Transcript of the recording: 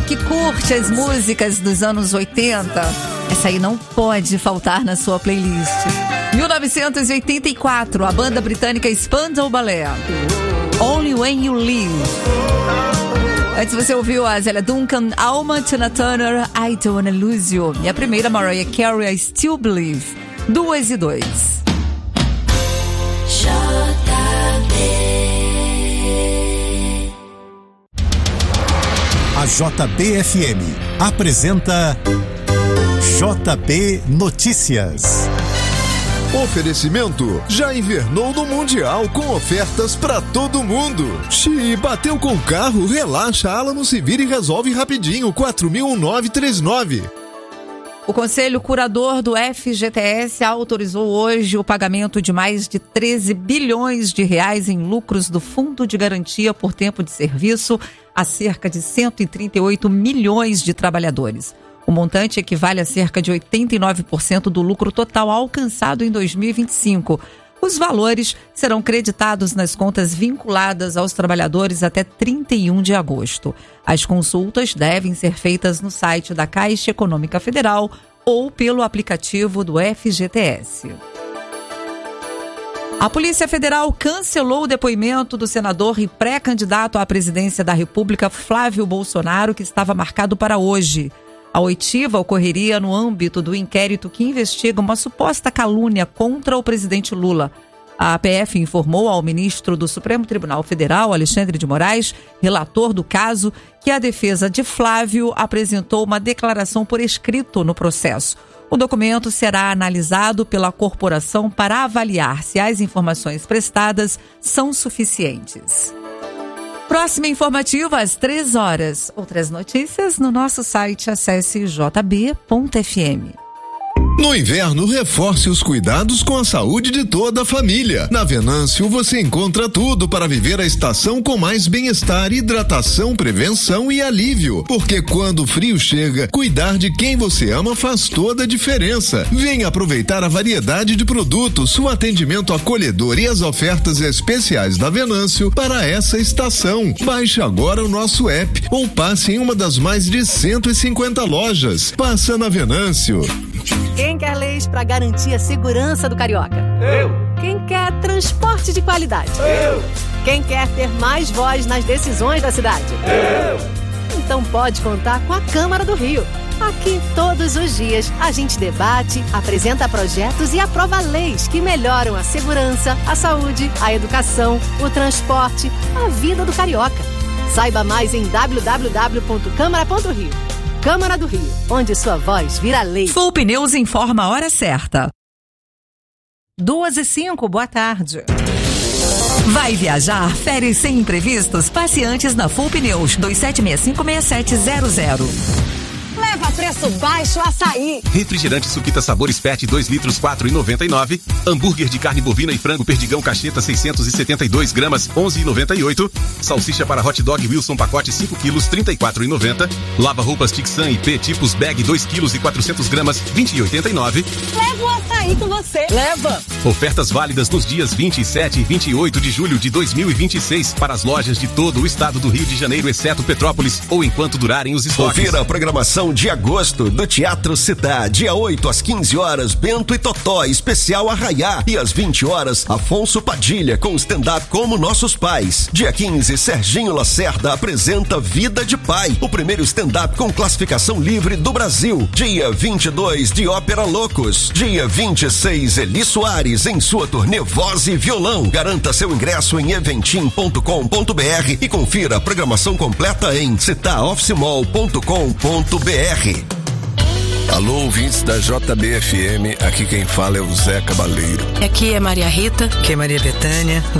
que curte as músicas dos anos 80, essa aí não pode faltar na sua playlist. 1984, a banda britânica Spandau Ballet, Only When You Leave. Antes você ouviu a Zélia Duncan, Alma, Tina Turner, I Don't Wanna Lose You. E a primeira, Mariah Carey, I Still Believe. 2 e 2. A JBFM apresenta JB Notícias. Oferecimento: já invernou no Mundial com ofertas pra todo mundo. Se bateu com o carro, relaxa, Alamo se vira e resolve rapidinho. 4.939. O Conselho Curador do FGTS autorizou hoje o pagamento de mais de 13 bilhões de reais em lucros do Fundo de Garantia por Tempo de Serviço a cerca de 138 milhões de trabalhadores. O montante equivale a cerca de 89% do lucro total alcançado em 2025. Os valores serão creditados nas contas vinculadas aos trabalhadores até 31 de agosto. As consultas devem ser feitas no site da Caixa Econômica Federal ou pelo aplicativo do FGTS. A Polícia Federal cancelou o depoimento do senador e pré-candidato à presidência da República, Flávio Bolsonaro, que estava marcado para hoje. A oitiva ocorreria no âmbito do inquérito que investiga uma suposta calúnia contra o presidente Lula. A APF informou ao ministro do Supremo Tribunal Federal, Alexandre de Moraes, relator do caso, que a defesa de Flávio apresentou uma declaração por escrito no processo. O documento será analisado pela corporação para avaliar se as informações prestadas são suficientes. Próxima informativa às 3 horas. Outras notícias no nosso site, acesse jb.fm. No inverno, reforce os cuidados com a saúde de toda a família. Na Venâncio, você encontra tudo para viver a estação com mais bem-estar, hidratação, prevenção e alívio. Porque quando o frio chega, cuidar de quem você ama faz toda a diferença. Venha aproveitar a variedade de produtos, o atendimento acolhedor e as ofertas especiais da Venâncio para essa estação. Baixe agora o nosso app ou passe em uma das mais de 150 lojas. Passa na Venâncio. Quem quer leis para garantir a segurança do carioca? Eu. Quem quer transporte de qualidade? Eu. Quem quer ter mais voz nas decisões da cidade? Eu. Então pode contar com a Câmara do Rio. Aqui, todos os dias, a gente debate, apresenta projetos e aprova leis que melhoram a segurança, a saúde, a educação, o transporte, a vida do carioca. Saiba mais em www.câmara.rio. Câmara do Rio, onde sua voz vira lei. Full Pneus informa a hora certa. 2h05, boa tarde. Vai viajar? Férias sem imprevistos? Passe antes na Full Pneus, 2765-6700. Leva preço baixo açaí. Refrigerante Suquita Sabores PET 2 litros 4,99. Hambúrguer de carne bovina e frango Perdigão Cacheta 672 gramas 11,98. Salsicha para hot dog Wilson pacote 5 quilos 34,90. Lava roupas Tixan IP tipos bag 2 quilos e 400 gramas 20,89. Leva o açaí com você. Leva. Ofertas válidas nos dias 27 e 28 de julho de 2026 para as lojas de todo o estado do Rio de Janeiro, exceto Petrópolis, ou enquanto durarem os estoques. Confira a programação de agosto do Teatro Cidade. Dia 8 às 15 horas, Bento e Totó, especial Arraiá. E às 20 horas, Afonso Padilha com stand-up Como Nossos Pais. Dia 15, Serginho Lacerda apresenta Vida de Pai, o primeiro stand-up com classificação livre do Brasil. Dia 22, de Ópera Loucos. Dia 26, Eli Soares em sua turnê Voz e Violão. Garanta seu ingresso em eventim.com.br e confira a programação completa em citaofficemall.com.br. Alô, ouvintes da JBFM, aqui quem fala é o Zé Cabaleiro. Aqui é Maria Rita, que é Maria Bethânia,